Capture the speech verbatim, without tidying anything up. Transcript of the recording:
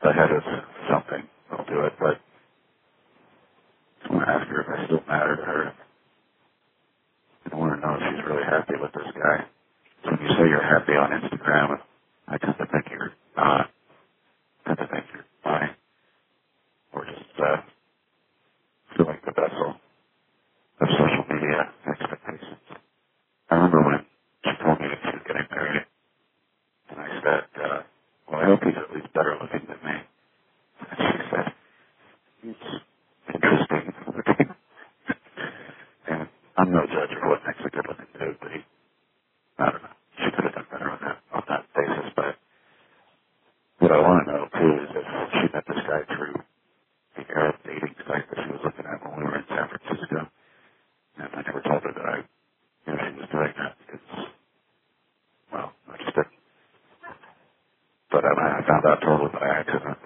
ahead of something, I'll do it. But I want to ask her if I still matter to her. I want to know if she's really happy with this guy. So when you say you're happy on Instagram, I tend to think you're not. I tend to think you're lying. Or just uh, filling the vessel of social media expectations. I remember when she told me that she was getting married, and I said, uh, well, I hope he's at least better looking than me. And she said, it's interesting looking. And I'm no judge of what makes a good looking dude, but he, I don't know. She could have done better on that, on that basis. But what I want to know, too, is if she met this guy through the Arab dating site that she was looking at when we were in San Francisco. And I never told her that I, you know, she was doing that because, well, I just didn't. But I, I found out totally by accident.